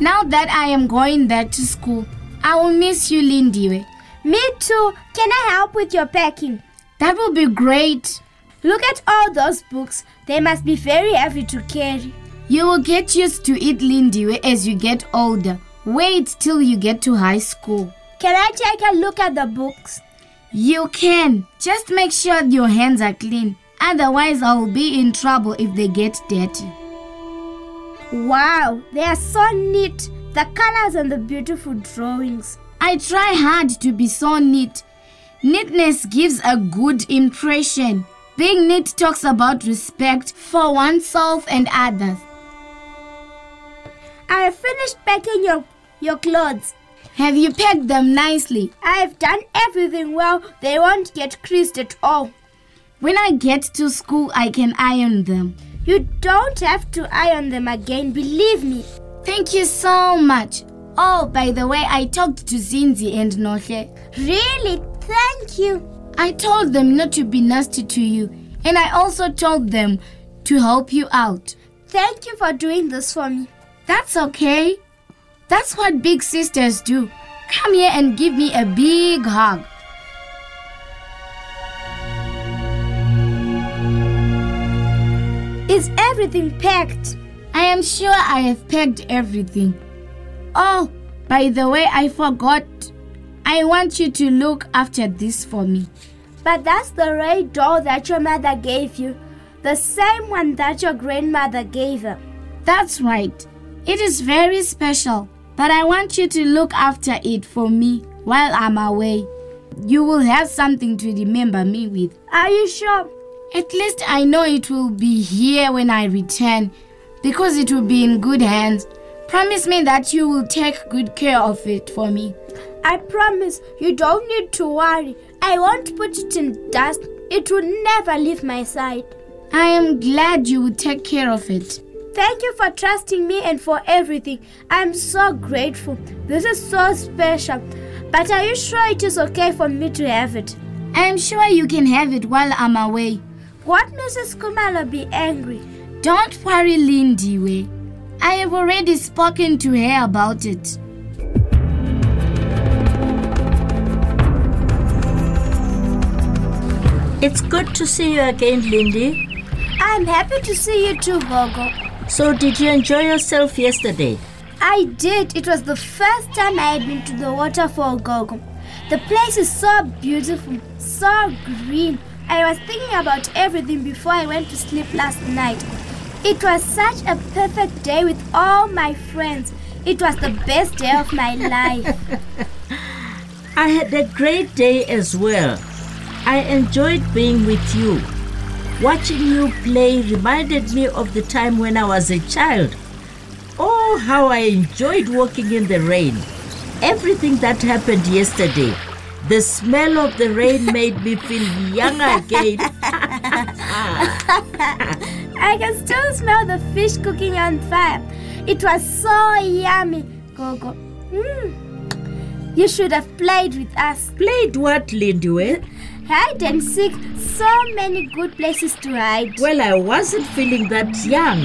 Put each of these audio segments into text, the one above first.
Now that I am going back to school, I will miss you, Lindiwe. Me too. Can I help with your packing? That will be great. Look at all those books. They must be very heavy to carry. You will get used to it, Lindiwe, as you get older. Wait till you get to high school. Can I take a look at the books? You can. Just make sure your hands are clean. Otherwise, I will be in trouble if they get dirty. Wow, they are so neat. The colors and the beautiful drawings. I try hard to be so neat. Neatness gives a good impression. Being neat talks about respect for oneself and others. I have finished packing your clothes. Have you packed them nicely? I have done everything well. They won't get creased at all. When I get to school, I can iron them. You don't have to iron them again, believe me. Thank you so much. Oh, by the way, I talked to Zinzi and Nohle. Really? Thank you. I told them not to be nasty to you, and I also told them to help you out. Thank you for doing this for me. That's okay. That's what big sisters do. Come here and give me a big hug. Is everything packed? I am sure I have packed everything. Oh, by the way, I forgot. I want you to look after this for me. But that's the red doll that your mother gave you. The same one that your grandmother gave her. That's right. It is very special. But I want you to look after it for me while I'm away. You will have something to remember me with. Are you sure? At least I know it will be here when I return, because it will be in good hands. Promise me that you will take good care of it for me. I promise. You don't need to worry. I won't put it in dust. It will never leave my side. I am glad you will take care of it. Thank you for trusting me and for everything. I'm so grateful. This is so special. But are you sure it is okay for me to have it? I am sure you can have it while I'm away. Won't Mrs. Kumalo be angry? Don't worry, Lindiwe. I have already spoken to her about it. It's good to see you again, Lindy. I'm happy to see you too, Gogo. So did you enjoy yourself yesterday? I did. It was the first time I had been to the waterfall, Gogo. The place is so beautiful, so green. I was thinking about everything before I went to sleep last night. It was such a perfect day with all my friends. It was the best day of my life. I had a great day as well. I enjoyed being with you. Watching you play reminded me of the time when I was a child. Oh, how I enjoyed walking in the rain. Everything that happened yesterday, the smell of the rain made me feel young again. I can still smell the fish cooking on fire. It was so yummy, Gogo. You should have played with us. Played what, Lindiwe? Hide and seek. So many good places to hide. Well, I wasn't feeling that young.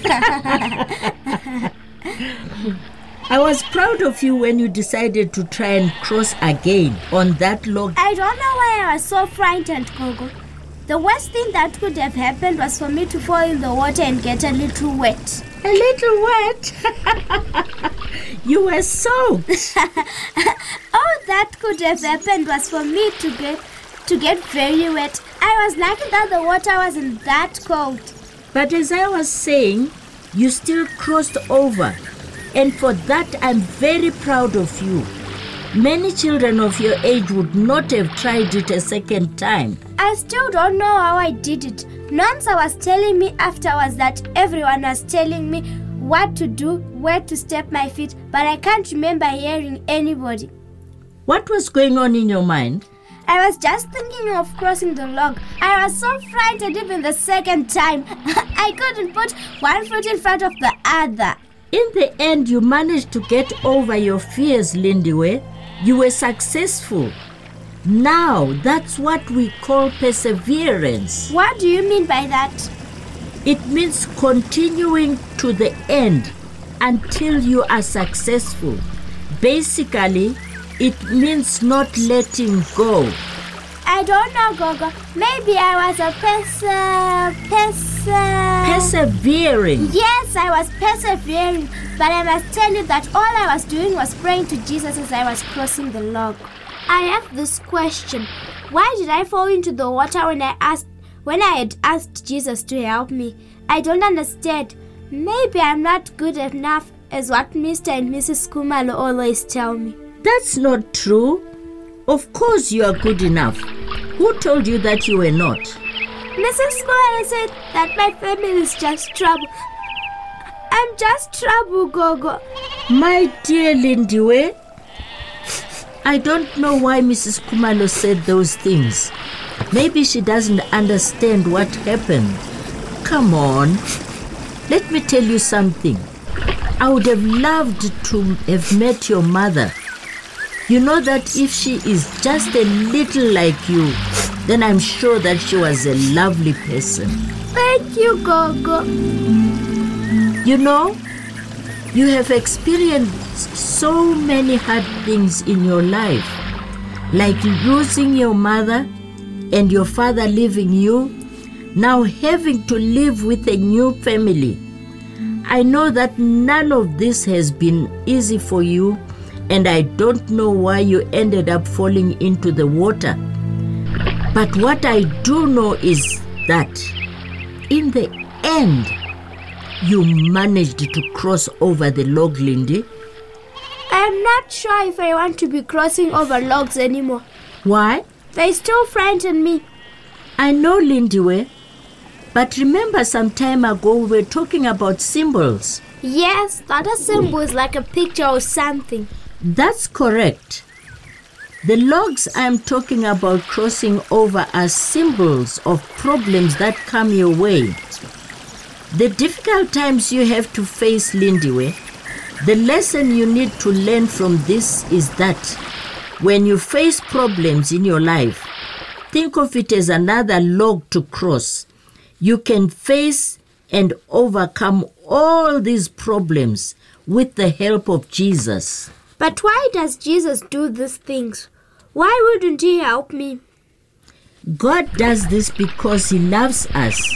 I was proud of you when you decided to try and cross again on that log. I don't know why I was so frightened, Gogo. The worst thing that could have happened was for me to fall in the water and get a little wet. A little wet? You were soaked. All that could have happened was for me to get very wet. I was lucky that the water wasn't that cold. But as I was saying, you still crossed over. And for that, I'm very proud of you. Many children of your age would not have tried it a second time. I still don't know how I did it. Nonsa was telling me afterwards that everyone was telling me what to do, where to step my feet, but I can't remember hearing anybody. What was going on in your mind? I was just thinking of crossing the log. I was so frightened even the second time. I couldn't put one foot in front of the other. In the end, you managed to get over your fears, Lindiwe. You were successful. Now, that's what we call perseverance. What do you mean by that? It means continuing to the end until you are successful. Basically, it means not letting go. I don't know, Gogo. Maybe I was a Persevering. Yes, I was persevering. But I must tell you that all I was doing was praying to Jesus as I was crossing the log. I have this question. Why did I fall into the water when I had asked Jesus to help me? I don't understand. Maybe I'm not good enough as what Mr. and Mrs. Khumalo always tell me. That's not true. Of course you are good enough. Who told you that you were not? Mrs. Khumalo said that my family is just trouble. I'm just trouble, Gogo. My dear Lindiwe, I don't know why Mrs. Khumalo said those things. Maybe she doesn't understand what happened. Come on. Let me tell you something. I would have loved to have met your mother. You know that if she is just a little like you, then I'm sure that she was a lovely person. Thank you, Gogo. You know, you have experienced so many hard things in your life, like losing your mother and your father leaving you, now having to live with a new family. I know that none of this has been easy for you, and I don't know why you ended up falling into the water. But what I do know is that in the end, you managed to cross over the log, Lindy. I'm not sure if I want to be crossing over logs anymore. Why? They still frighten me. I know, Lindiwe. But remember some time ago we were talking about symbols. Yes, that a symbol is like a picture or something. That's correct. The logs I'm talking about crossing over are symbols of problems that come your way. The difficult times you have to face, Lindiwe, the lesson you need to learn from this is that when you face problems in your life, think of it as another log to cross. You can face and overcome all these problems with the help of Jesus. But why does Jesus do these things? Why wouldn't he help me? God does this because he loves us.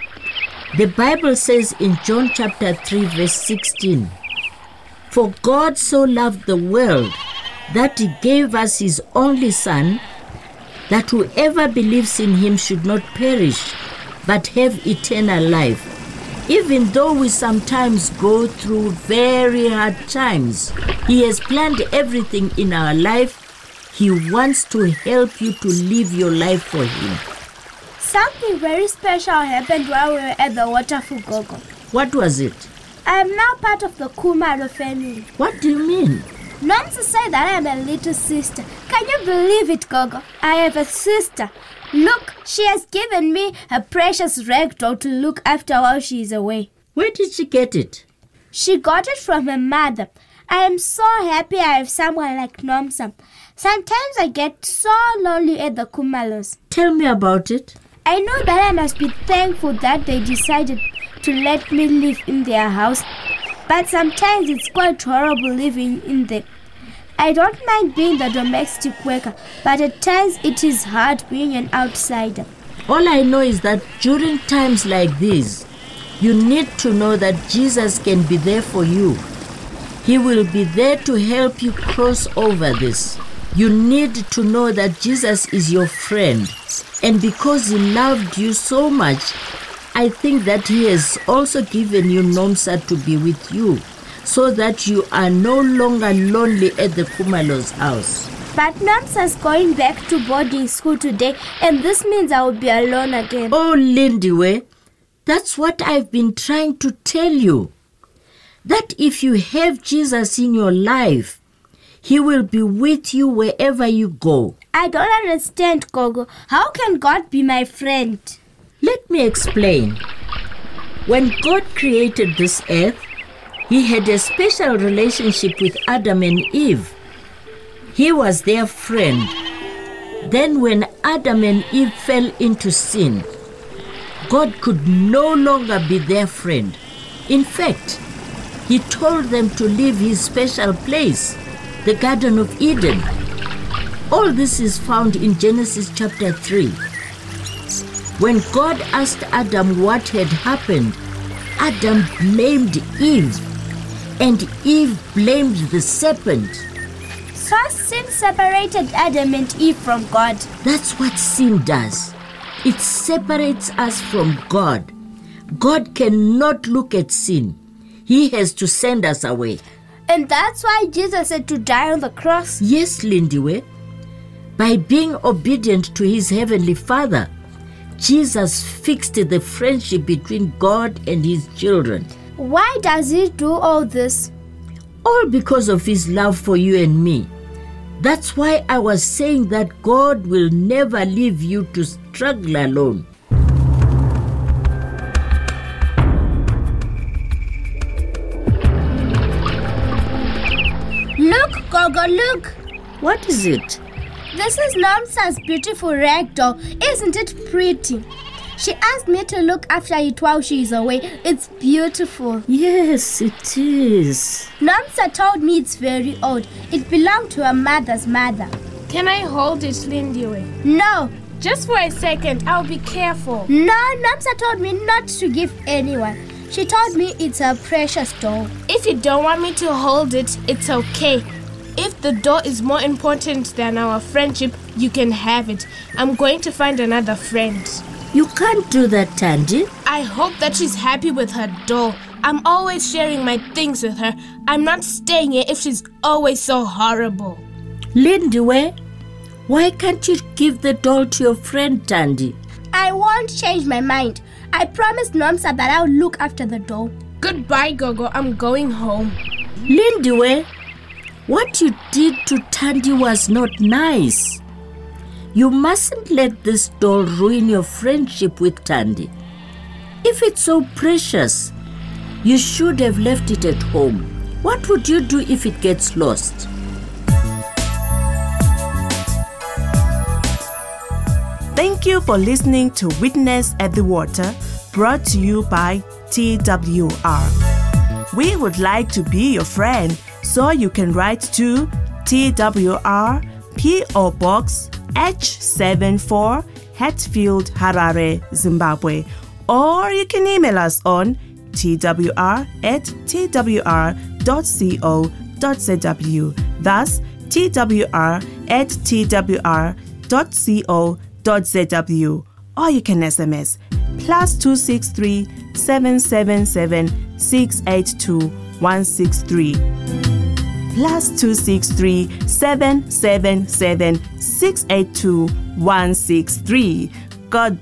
The Bible says in John chapter 3 verse 16, "For God so loved the world that he gave us his only Son, that whoever believes in him should not perish, but have eternal life." Even though we sometimes go through very hard times, he has planned everything in our life. He wants to help you to live your life for him. Something very special happened while we were at the waterfall, Gogo. What was it? I am now part of the Khumalo family. What do you mean? Nomsa said that I am a little sister. Can you believe it, Gogo? I have a sister. Look, she has given me a precious rag doll to look after while she is away. Where did she get it? She got it from her mother. I am so happy I have someone like Nomsa. Sometimes I get so lonely at the Khumalos. Tell me about it. I know that I must be thankful that they decided to let me live in their house. But sometimes it's quite horrible living in there. I don't mind being the domestic worker, but at times it is hard being an outsider. All I know is that during times like these, you need to know that Jesus can be there for you. He will be there to help you cross over this. You need to know that Jesus is your friend. And because he loved you so much, I think that he has also given you Nomsa to be with you, so that you are no longer lonely at the Khumalos' house. But Nomsa's going back to boarding school today, and this means I will be alone again. Oh, Lindiwe, that's what I've been trying to tell you. That if you have Jesus in your life, he will be with you wherever you go. I don't understand, Gogo. How can God be my friend? Let me explain. When God created this earth, he had a special relationship with Adam and Eve. He was their friend. Then when Adam and Eve fell into sin, God could no longer be their friend. In fact, He told them to leave his special place, the Garden of Eden. All this is found in Genesis chapter 3. When God asked Adam what had happened, Adam blamed Eve, and Eve blamed the serpent. So sin separated Adam and Eve from God. That's what sin does. It separates us from God. God cannot look at sin. He has to send us away. And that's why Jesus had to die on the cross. Yes, Lindiwe. By being obedient to his heavenly Father, Jesus fixed the friendship between God and his children. Why does he do all this? All because of his love for you and me. That's why I was saying that God will never leave you to struggle alone. Look, Gogo, look. What is it? This is Nomsa's beautiful rag doll. Isn't it pretty? She asked me to look after it while she is away. It's beautiful. Yes, it is. Nomsa told me it's very old. It belonged to her mother's mother. Can I hold it, Lindiwe? No. Just for a second, I'll be careful. No, Nomsa told me not to give anyone. She told me it's a precious doll. If you don't want me to hold it, it's okay. If the doll is more important than our friendship, you can have it. I'm going to find another friend. You can't do that, Thandi. I hope that she's happy with her doll. I'm always sharing my things with her. I'm not staying here if she's always so horrible. Lindiwe, why can't you give the doll to your friend, Thandi? I won't change my mind. I promised Nomsa that I'll look after the doll. Goodbye, Gogo. I'm going home. Lindiwe, what you did to Thandi was not nice. You mustn't let this doll ruin your friendship with Thandi. If it's so precious, you should have left it at home. What would you do if it gets lost? Thank you for listening to Witness at the Water, brought to you by TWR. We would like to be your friend, so you can write to TWR P.O. Box H74 Hatfield, Harare, Zimbabwe, or you can email us on twr@twr.co.zw. That's twr@twr.co.zw. Or you can SMS +263 777 682 163. +263 777 682 163. God